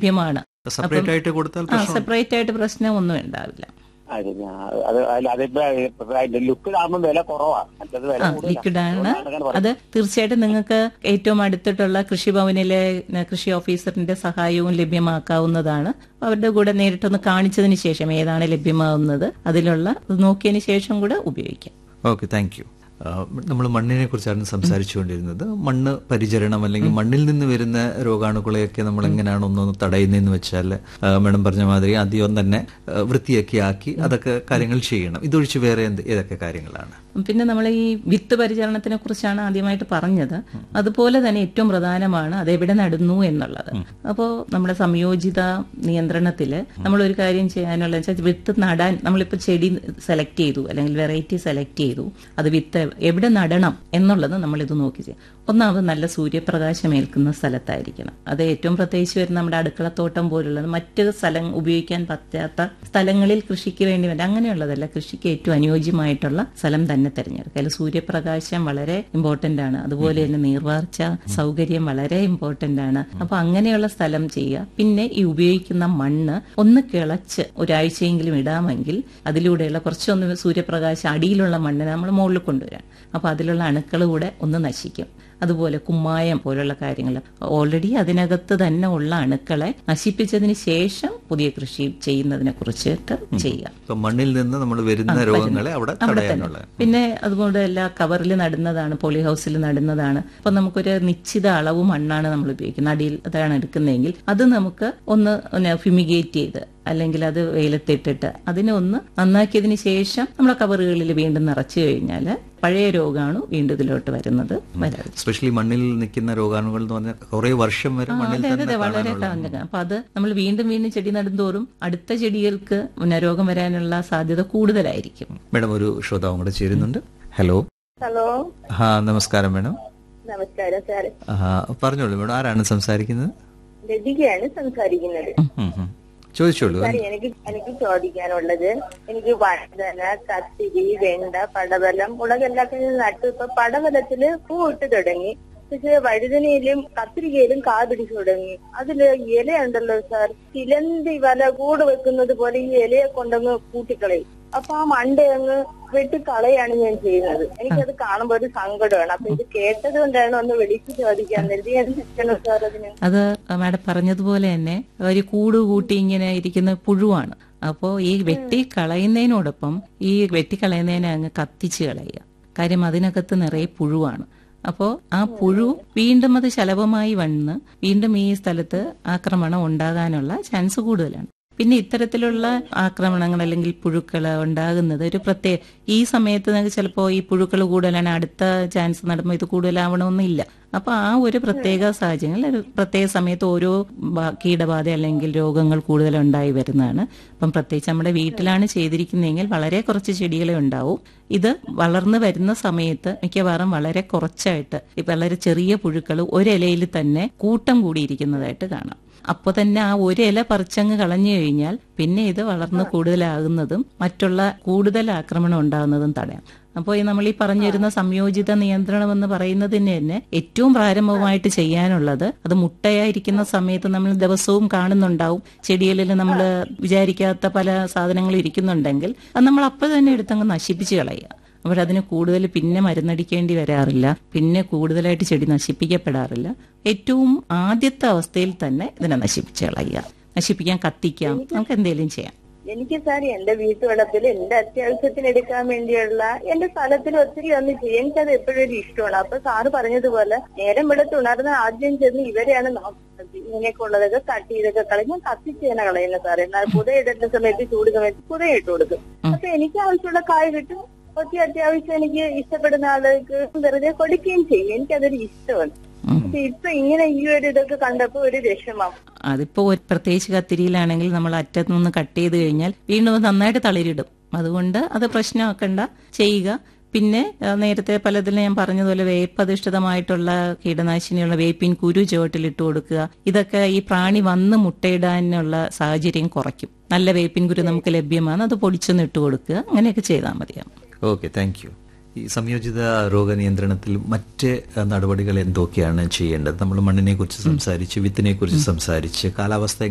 ലഭ്യമാണ്. സെപ്പറേറ്റ് ആയിട്ട് കൊടുത്താൽ സെപ്പറേറ്റ് ആയിട്ട് പ്രശ്നം ഒന്നും ഉണ്ടാവില്ല. ലിക്വിഡ് ആകുമ്പോൾ വില കുറവാണ്, മറ്റത് വില ലിക്വിഡാണ്. അത് തീർച്ചയായിട്ടും നിങ്ങൾക്ക് ഏറ്റവും അടുത്തിട്ടുള്ള കൃഷിഭവനിലെ കൃഷി ഓഫീസറിന്റെ സഹായവും ലഭ്യമാക്കാവുന്നതാണ്. അവരുടെ കൂടെ നേരിട്ടൊന്ന് കാണിച്ചതിന് ശേഷം ഏതാണ് ലഭ്യമാവുന്നത് അതിലുള്ള നോക്കിയതിന് ശേഷം കൂടെ ഉപയോഗിക്കാം. Okay, thank you. നമ്മൾ മണ്ണിനെ കുറിച്ചാണ് സംസാരിച്ചുകൊണ്ടിരുന്നത്. മണ്ണ് പരിചരണം അല്ലെങ്കിൽ മണ്ണിൽ നിന്ന് വരുന്ന രോഗാണുക്കളെയൊക്കെ നമ്മൾ എങ്ങനെയാണ് ഒന്നൊന്ന് തടയുന്നതെന്ന് വെച്ചാൽ മാഡം പറഞ്ഞ മാതിരി ആദ്യം തന്നെ വൃത്തിയാക്കി ആക്കി അതൊക്കെ കാര്യങ്ങൾ ചെയ്യണം. ഇതൊഴിച്ച് വേറെ ഏതൊക്കെ കാര്യങ്ങളാണ്? പിന്നെ നമ്മൾ ഈ വിത്ത് പരിചരണത്തിനെ കുറിച്ചാണ് ആദ്യമായിട്ട് പറഞ്ഞത്. അതുപോലെ തന്നെ ഏറ്റവും പ്രധാനമാണ് അതെവിടെ നടുന്നു എന്നുള്ളത്. അപ്പോൾ നമ്മുടെ സംയോജിത നിയന്ത്രണത്തിൽ നമ്മൾ ഒരു കാര്യം ചെയ്യാനുള്ള വെച്ചാൽ വിത്ത് നടാൻ നമ്മളിപ്പോൾ ചെടി സെലക്ട് ചെയ്തു അല്ലെങ്കിൽ വെറൈറ്റി സെലക്ട് ചെയ്തു, അത് വിത്ത് എവിടെ നടണം എന്നുള്ളത് നമ്മളിത് നോക്കി ചെയ്യാം. ഒന്നാമത് നല്ല സൂര്യപ്രകാശം ഏൽക്കുന്ന സ്ഥലത്തായിരിക്കണം. അത് ഏറ്റവും പ്രത്യേകിച്ച് വരുന്ന നമ്മുടെ അടുക്കളത്തോട്ടം പോലുള്ളത്, മറ്റ് സ്ഥലം ഉപയോഗിക്കാൻ പറ്റാത്ത സ്ഥലങ്ങളിൽ കൃഷിക്ക് വേണ്ടി വേണ്ട അങ്ങനെയുള്ളതല്ല, കൃഷിക്ക് ഏറ്റവും അനുയോജ്യമായിട്ടുള്ള സ്ഥലം തന്നെ തിരഞ്ഞെടുക്കുക. അതിൽ സൂര്യപ്രകാശം വളരെ ഇമ്പോർട്ടന്റ് ആണ്. അതുപോലെ തന്നെ നീർവാർച്ച സൗകര്യം വളരെ ഇമ്പോർട്ടന്റ് ആണ്. അപ്പൊ അങ്ങനെയുള്ള സ്ഥലം ചെയ്യുക. പിന്നെ ഈ ഉപയോഗിക്കുന്ന മണ്ണ് ഒന്ന് കിളച്ച് ഒരാഴ്ചയെങ്കിലും ഇടാമെങ്കിൽ അതിലൂടെയുള്ള കുറച്ചൊന്ന് സൂര്യപ്രകാശം അടിയിലുള്ള മണ്ണിനെ നമ്മൾ മുകളിൽ കൊണ്ടുവരാം. അപ്പൊ അതിലുള്ള അണുക്കൾ കൂടെ ഒന്ന് നശിക്കും. അതുപോലെ കുമ്മായം പോലുള്ള കാര്യങ്ങൾ ഓൾറെഡി അതിനകത്ത് തന്നെ ഉള്ള അണുക്കളെ നശിപ്പിച്ചതിന് ശേഷം പുതിയ കൃഷി ചെയ്യുന്നതിനെ കുറിച്ചിട്ട് ചെയ്യാം. മണ്ണിൽ നിന്ന് നമ്മൾ വരുന്ന രോഗങ്ങളെ അവിടെ തടയാനുള്ള. പിന്നെ അതുകൊണ്ട് എല്ലാ കവറിൽ നടുന്നതാണ്, പോളി ഹൗസിൽ നടുന്നതാണ്. അപ്പൊ നമുക്കൊരു നിശ്ചിത അളവ് മണ്ണാണ് നമ്മൾ ഉപയോഗിക്കുന്നത്. അടിയിൽ അതാണ് എടുക്കുന്നതെങ്കിൽ അത് നമുക്ക് ഒന്ന് ഫ്യൂമിഗേറ്റ് ചെയ്ത് അല്ലെങ്കിൽ അത് വെയിലത്തിട്ടിട്ട് അതിനെ ഒന്ന് നന്നാക്കിയതിന് ശേഷം നമ്മളെ കവറുകളിൽ വീണ്ടും നിറച്ചു കഴിഞ്ഞാൽ പഴയ രോഗാണു വീണ്ടും ഇതിലോട്ട് വരുന്നത് വരാതെ. സ്പെഷ്യലി മണ്ണിൽ നിൽക്കുന്ന രോഗാണുകൾ എന്ന് പറഞ്ഞാൽ കുറെ വർഷം വരെ വളരെ കളഞ്ഞ. അപ്പൊ അത് നമ്മൾ വീണ്ടും ചെടി നടുന്തോറും അടുത്ത ചെടികൾക്ക് രോഗം വരാനുള്ള സാധ്യത കൂടുതലായിരിക്കും. മേഡം, ഒരു ശ്രോതാവും കൂടെ ചേരുന്നുണ്ട്. ഹലോ. ഹലോ. നമസ്കാരം മേഡം. നമസ്കാരം സാർ. പറഞ്ഞോളൂ മേഡം, ആരാണ് സംസാരിക്കുന്നത്? ലതികയാണ് സംസാരിക്കുന്നത്. ചോദിച്ചോളൂ. എനിക്ക് ചോദിക്കാനുള്ളത്, എനിക്ക് വഴുതന, കത്തിരി, വെണ്ട, പടവലം, മുളകെല്ലാം നട്ടു. ഇപ്പൊ പടവലത്തില് പൂ ഇട്ട് തുടങ്ങി. പക്ഷെ വഴുതനയിലും കത്തിരിക്കയിലും കാ പിടിച്ചു തുടങ്ങി. അതില് ഇലയുണ്ടല്ലോ സാർ, ചിലന്തി വല കൂട് വെക്കുന്നത് പോലെ ഈ ഇലയെ കൊണ്ടങ്ങ് കൂട്ടിക്കളയും. അപ്പൊ ആ മണ്ട അങ്ങ് വെട്ടിക്കളയാണ് ഞാൻ ചെയ്യുന്നത്. എനിക്കത് കാണുമ്പോ ഒരു സങ്കടമാണ്. അപ്പൊ ഇത് കേട്ടത് കൊണ്ടാണ് ഒന്ന് വിളിച്ചു ചോദിക്കാൻ കരുതി. എന്താണ് സാർ അതിന്? അത് മാഡം പറഞ്ഞതുപോലെ തന്നെ ഒരു കൂട് കൂട്ടി ഇങ്ങനെ ഇരിക്കുന്ന പുഴുവാണ്. അപ്പോ ഈ വെട്ടിക്കളയുന്നതിനോടൊപ്പം ഈ വെട്ടിക്കളയുന്നതിനെ അങ്ങ് കത്തിച്ച് കളയുക. കാര്യം അതിനകത്ത് നിറയെ പുഴുവാണ്. അപ്പോൾ ആ പുഴു വീണ്ടും അത് ശലഭമായി വന്ന് വീണ്ടും ഈ സ്ഥലത്ത് ആക്രമണം ഉണ്ടാകാനുള്ള ചാൻസ് കൂടുതലാണ്. പിന്നെ ഇത്തരത്തിലുള്ള ആക്രമണങ്ങൾ അല്ലെങ്കിൽ പുഴുക്കൾ ഉണ്ടാകുന്നത് ഒരു പ്രത്യേക ഈ സമയത്ത് ചിലപ്പോൾ ഈ പുഴുക്കൾ കൂടുതലാണ്, അടുത്ത ചാൻസ് നടുമ്പോൾ ഇത് കൂടുതലാവണമെന്നില്ല. അപ്പൊ ആ ഒരു പ്രത്യേക സാഹചര്യങ്ങളിൽ ഒരു പ്രത്യേക സമയത്ത് ഓരോ കീടബാധ അല്ലെങ്കിൽ രോഗങ്ങൾ കൂടുതൽ ഉണ്ടായി വരുന്നതാണ്. അപ്പം പ്രത്യേകിച്ച് നമ്മുടെ വീട്ടിലാണ് ചെയ്തിരിക്കുന്നതെങ്കിൽ വളരെ കുറച്ച് ചെടികളെ ഉണ്ടാവും. ഇത് വളർന്നു വരുന്ന സമയത്ത് മിക്കവാറും വളരെ കുറച്ചായിട്ട് വളരെ ചെറിയ പുഴുക്കൾ ഒരിലയിൽ തന്നെ കൂട്ടം കൂടിയിരിക്കുന്നതായിട്ട് കാണാം. അപ്പൊ തന്നെ ആ ഒരു ഇല പറിച്ചങ്ങ് കളഞ്ഞു കഴിഞ്ഞാൽ പിന്നെ ഇത് വളർന്ന് കൂടുതലാകുന്നതും മറ്റുള്ള കൂടുതൽ ആക്രമണം ഉണ്ടാകുന്നതും തടയാം. അപ്പോൾ നമ്മൾ ഈ പറഞ്ഞു വരുന്ന സംയോജിത നിയന്ത്രണം എന്ന് പറയുന്നതിന് തന്നെ ഏറ്റവും പ്രാരംഭമായിട്ട് ചെയ്യാനുള്ളത്, അത് മുട്ടയായിരിക്കുന്ന സമയത്ത് നമ്മൾ ദിവസവും കാണുന്നുണ്ടാവും ചെടികളിൽ നമ്മൾ വിചാരിക്കാത്ത പല സാധനങ്ങളും ഇരിക്കുന്നുണ്ടെങ്കിൽ അത് നമ്മൾ അപ്പോൾ തന്നെ എടുത്തങ്ങ് നശിപ്പിച്ച് കളയുക. അപ്പോൾ അതിന് കൂടുതൽ പിന്നെ മരുന്നടിക്കേണ്ടി വരാറില്ല, പിന്നെ കൂടുതലായിട്ട് ചെടി നശിപ്പിക്കപ്പെടാറില്ല. ഏറ്റവും ആദ്യത്തെ അവസ്ഥയിൽ തന്നെ ഇതിനെ നശിപ്പിച്ച് കളയുക. നശിപ്പിക്കാൻ കത്തിക്കാം, നമുക്ക് എന്തെങ്കിലും ചെയ്യാം. എനിക്ക് സാർ എന്റെ വീട്ടുവളപ്പിൽ എന്റെ അത്യാവശ്യത്തിന് എടുക്കാൻ വേണ്ടിയുള്ള എന്റെ സ്ഥലത്തിൽ ഒത്തിരി വന്ന് ചെയ്യും. എനിക്കത് എപ്പോഴും ഒരു ഇഷ്ടമാണ്. അപ്പൊ സാറ് പറഞ്ഞതുപോലെ നേരം വെളുത്ത് ഉണർന്ന് ആദ്യം ചെന്ന് ഇവരെയാണ് നോക്കുന്നത്. ഇങ്ങനെയൊക്കെ ഉള്ളതൊക്കെ കട്ട് ചെയ്തൊക്കെ കളയും. ഞാൻ കത്തിച്ച് തന്നെ കളയുന്ന സാറേ. എന്നാൽ പുതയിടുന്ന സമയത്ത് ചൂട് സമയത്ത് പുതയിട്ട് കൊടുക്കും. അപ്പൊ എനിക്ക് ആവശ്യമുള്ള കായ് കിട്ടും. ഒത്തിരി അത്യാവശ്യം എനിക്ക് ഇഷ്ടപ്പെടുന്ന ആളുകൾക്ക് വെറുതെ കൊടുക്കുകയും ചെയ്യും. എനിക്കതൊരു ഇഷ്ടമാണ്. ഇപ്പൊ ഇങ്ങനെ ഈ ഒരു ഇതൊക്കെ കണ്ടപ്പോ ഒരു വിഷമം. അതിപ്പോ പ്രത്യേകിച്ച് കത്തിരിയിലാണെങ്കിൽ നമ്മൾ അറ്റത്ത് നിന്ന് കട്ട് ചെയ്ത് കഴിഞ്ഞാൽ വീണ്ടും നന്നായിട്ട് തളിരിടും. അതുകൊണ്ട് അത് പ്രശ്നമാക്കണ്ട, ചെയ്യുക. പിന്നെ നേരത്തെ പലതിലും ഞാൻ പറഞ്ഞതുപോലെ വേപ്പധിഷ്ഠിതമായിട്ടുള്ള കീടനാശിനിയുള്ള വേപ്പിൻ കുരു ചുവട്ടിലിട്ട് കൊടുക്കുക. ഇതൊക്കെ ഈ പ്രാണി വന്ന് മുട്ടയിടാനുള്ള സാഹചര്യം കുറയ്ക്കും. നല്ല വേപ്പിൻ കുരു നമുക്ക് ലഭ്യമാണ്, അത് പൊടിച്ചൊന്ന് ഇട്ട് കൊടുക്കുക. അങ്ങനെയൊക്കെ ചെയ്താൽ മതിയാവും. Okay, thank you. ഈ സംയോജിത രോഗനിയന്ത്രണത്തിൽ മറ്റ് നടപടികൾ എന്തൊക്കെയാണ് ചെയ്യേണ്ടത്? നമ്മൾ മണ്ണിനെ കുറിച്ച് സംസാരിച്ച്, വിത്തിനെ കുറിച്ച് സംസാരിച്ച്, കാലാവസ്ഥ